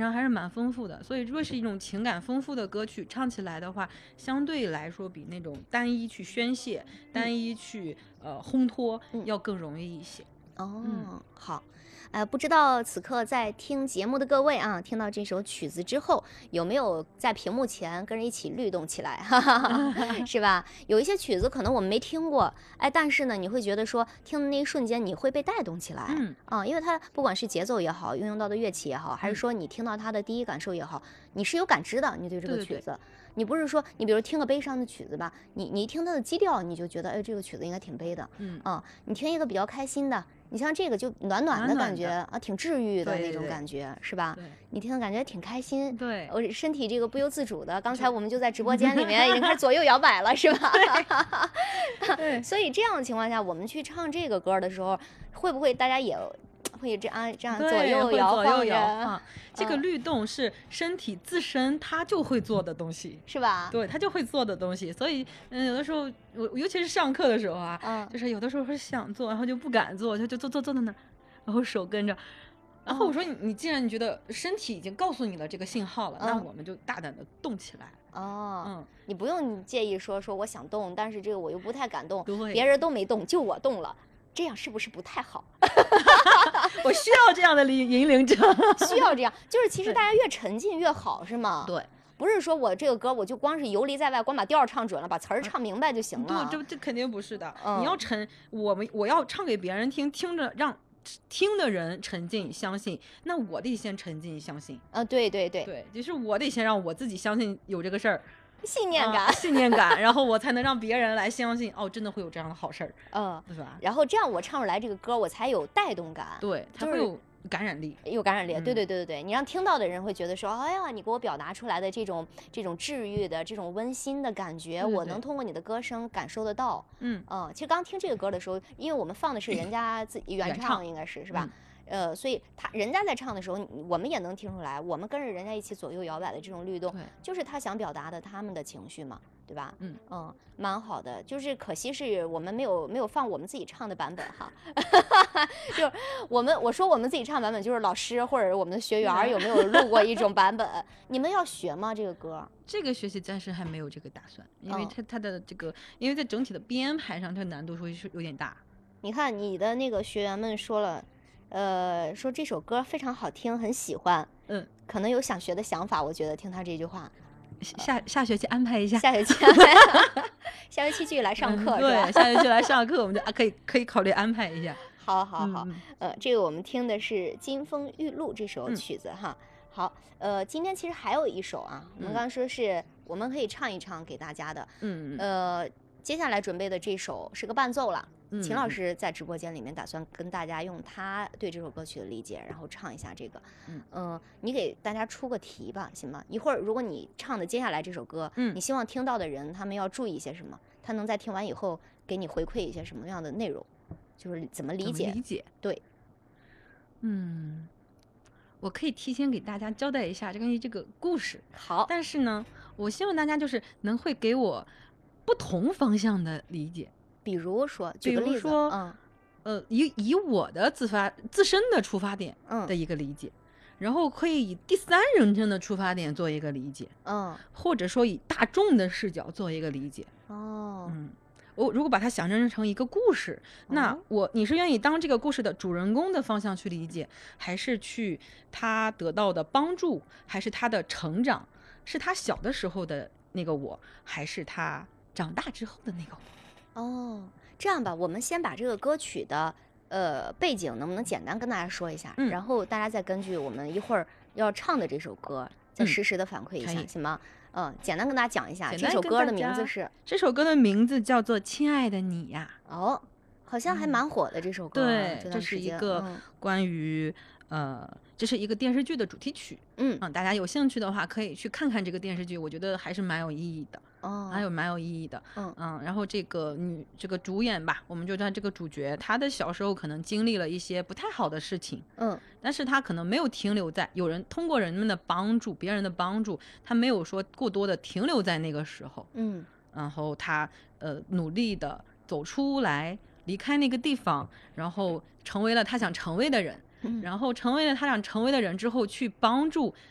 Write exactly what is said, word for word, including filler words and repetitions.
上还是蛮丰富的，所以如果是一种情感丰富的歌曲，唱起来的话，相对来说比那种单一去宣泄、嗯、单一去呃烘托、嗯、要更容易一些。 哦，嗯、好。呃，不知道此刻在听节目的各位啊，听到这首曲子之后，有没有在屏幕前跟人一起律动起来，哈哈哈，是吧？有一些曲子可能我们没听过，哎，但是呢，你会觉得说听的那一瞬间你会被带动起来， 嗯啊，因为它不管是节奏也好，运用到的乐器也好，还是说你听到它的第一感受也好，你是有感知的，你对这个曲子。 对对对， 你不是说你比如听个悲伤的曲子吧，你你一听它的基调，你就觉得哎，这个曲子应该挺悲的， 嗯啊，你听一个比较开心的。你像这个就暖暖的感觉暖暖啊，挺治愈的那种感觉，对对对，是吧？你听的感觉挺开心， 对， 我身体这个不由自主的。刚才我们就在直播间里面已经开始左右摇摆了，是吧？ 对， 所以这样的情况下，我们去唱这个歌的时候，会不会大家也会这样这样左右摇晃着？ 这个律动是身体自身它就会做的东西， 是吧？ 对，它就会做的东西。所以，嗯，有的时候我尤其是上课的时候啊， 嗯， 就是有的时候是想做，然后就不敢做，就就坐坐坐在那儿，然后手跟着。然后我说你，你既然你觉得身体已经告诉你了这个信号了，嗯、那我们就大胆的动起来。 哦， 嗯， 你不用介意说说我想动，但是这个我又不太敢动， 对， 别人都没动，就我动了。这样是不是不太好？ 我需要这样的引领者， 需要这样，就是其实大家越沉浸越好，是吗？ 对， 不是说我这个歌我就光是游离在外，光把调唱准了，把词儿唱明白就行了。 对，这这肯定不是的。 嗯、 你要沉，我们我要唱给别人听，听着让听的人沉浸相信，那我得先沉浸相信。 啊、呃，对对对对，就是我得先让我自己相信有这个事儿。 信念感、 啊，信念感，然后我才能让别人来相信，哦，真的会有这样的好事儿， 嗯， 对吧？ 然后这样我唱出来这个歌，我才有带动感， 对，它会有感染力， 有感染力，嗯、对对对对对，你让听到的人会觉得说，哎呀，你给我表达出来的这种这种治愈的、这种温馨的感觉， 对对对， 我能通过你的歌声感受得到。 嗯嗯，其实刚听这个歌的时候，因为我们放的是人家自己原唱，应该是是吧？ 嗯呃，所以他人家在唱的时候，我们也能听出来，我们跟着人家一起左右摇摆的这种律动，就是他想表达的他们的情绪嘛，对吧？ 嗯嗯，蛮好的，就是可惜是我们没有没有放我们自己唱的版本哈，就是我们我说我们自己唱版本，就是老师或者我们的学员有没有录过一种版本？你们要学吗？这个歌？ 这个学习暂时还没有这个打算，因为它它的这个，因为在整体的编排上，它难度会是有点大。 你看你的那个学员们说了。呃，说这首歌非常好听，很喜欢， 嗯， 可能有想学的想法。我觉得听他这句话， 下下学期安排一下， 下学期安排，下学期继续来上课， 嗯、对，下学期来上课，我们就可以可以考虑安排一下。 好好好，嗯、呃，这个我们听的是《金风玉露》这首曲子、嗯、哈。好，呃，今天其实还有一首啊，我们刚刚说是、嗯、我们可以唱一唱给大家的， 嗯呃，接下来准备的这首是个伴奏了。秦老师在直播间里面打算跟大家用他对这首歌曲的理解，然后唱一下这个。嗯、呃，你给大家出个题吧，行吗？一会儿如果你唱的接下来这首歌， 嗯， 你希望听到的人他们要注意一些什么？他能在听完以后给你回馈一些什么样的内容？就是怎么理解？ 理解。 对。 嗯，我可以提前给大家交代一下关于这个故事。 好， 但是呢，我希望大家就是能会给我不同方向的理解。 比如说，举个例子， 比如说， 嗯， 呃，以以我的自发自身的出发点的一个理解，嗯、然后可以以第三人称的出发点做一个理解， 嗯， 或者说以大众的视角做一个理解。 哦， 嗯，我如果把它想象成一个故事， 嗯、 那我你是愿意当这个故事的主人公的方向去理解，还是去他得到的帮助，还是他的成长，是他小的时候的那个我，还是他长大之后的那个我？ 哦，这样吧，我们先把这个歌曲的呃背景能不能简单跟大家说一下， 嗯、 然后大家再根据我们一会儿要唱的这首歌再实时的反馈一下， 嗯、 行吗？嗯，简单跟大家讲一下，这首歌的名字是？ 这首歌的名字叫做《亲爱的你呀》。 哦，好像还蛮火的、嗯、这首歌。 对， 这这是一个关于、嗯、呃，这是一个电视剧的主题曲。 嗯嗯，大家有兴趣的话可以去看看这个电视剧，我觉得还是蛮有意义的。 哦， 还有蛮有意义的， 嗯嗯，然后这个女这个主演吧，我们就叫这个主角，她的小时候可能经历了一些不太好的事情， 嗯， 但是她可能没有停留在有人通过人们的帮助，别人的帮助，她没有说过多的停留在那个时候， 嗯， 然后她呃努力的走出来，离开那个地方，然后成为了她想成为的人。 嗯、 然后成为了她想成为的人之后，去帮助